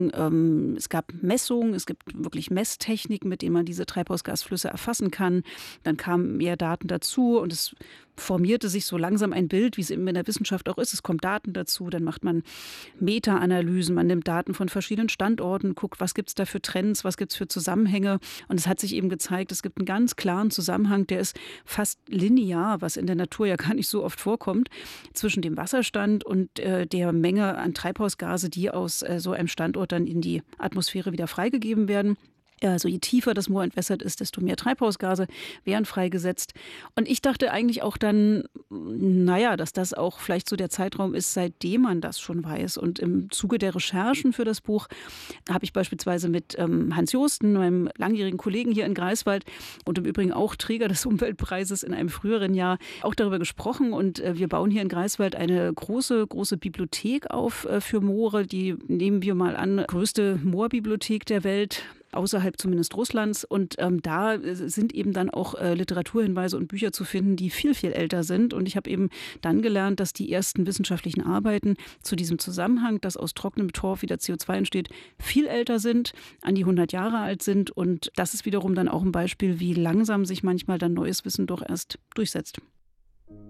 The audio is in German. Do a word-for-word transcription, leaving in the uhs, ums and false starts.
Ähm, es gab Messungen, es gibt wirklich Messtechniken, mit denen man diese Treibhausgasflüsse erfassen kann. Dann kamen mehr Daten dazu und es formierte sich so langsam ein Bild, wie es eben in der Wissenschaft auch ist. Es kommen Daten dazu, dann macht man Meta-Analysen, man nimmt Daten von verschiedenen Standorten, guckt, was gibt es da für Trends, was gibt es für Zusammenhänge. Und es hat sich eben gezeigt, es gibt einen ganz klaren Zusammenhang, der ist fast linear, was in der Natur ja gar nicht so oft vorkommt, zwischen dem Wasserstand und äh, der Menge an Treibhausgase, die aus äh, so einem Standort dann in die Atmosphäre wieder freigegeben werden. Also je tiefer das Moor entwässert ist, desto mehr Treibhausgase werden freigesetzt. Und ich dachte eigentlich auch dann, naja, dass das auch vielleicht so der Zeitraum ist, seitdem man das schon weiß. Und im Zuge der Recherchen für das Buch habe ich beispielsweise mit ähm, Hans Joosten, meinem langjährigen Kollegen hier in Greifswald und im Übrigen auch Träger des Umweltpreises in einem früheren Jahr, auch darüber gesprochen. Und äh, wir bauen hier in Greifswald eine große, große Bibliothek auf äh, für Moore. Die, nehmen wir mal an, größte Moorbibliothek der Welt, außerhalb zumindest Russlands. Und ähm, da sind eben dann auch äh, Literaturhinweise und Bücher zu finden, die viel, viel älter sind. Und ich habe eben dann gelernt, dass die ersten wissenschaftlichen Arbeiten zu diesem Zusammenhang, dass aus trockenem Torf wieder C O zwei entsteht, viel älter sind, an die hundert Jahre alt sind. Und das ist wiederum dann auch ein Beispiel, wie langsam sich manchmal dann neues Wissen doch erst durchsetzt.